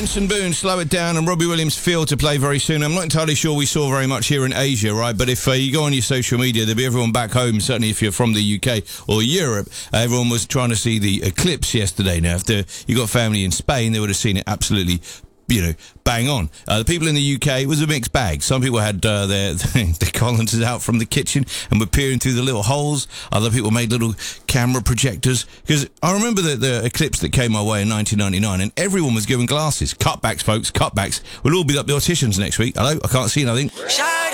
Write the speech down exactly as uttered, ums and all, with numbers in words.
Benson Boone, Slow It Down, and Robbie Williams, Feel to play very soon. I'm not entirely sure we saw very much here in Asia, right? But if uh, you go on your social media, there'll be everyone back home, certainly if you're from the U K or Europe. Uh, everyone was trying to see the eclipse yesterday. Now, if the, you got family in Spain, they would have seen it absolutely, you know, bang on. Uh, the people in the U K, it was a mixed bag. Some people had uh, their, their colanders out from the kitchen and were peering through the little holes. Other people made little camera projectors. Because I remember the, the eclipse that came our way in nineteen ninety-nine, and everyone was given glasses. Cutbacks, folks, cutbacks. We'll all be up the opticians next week. Hello, I can't see nothing. Shine.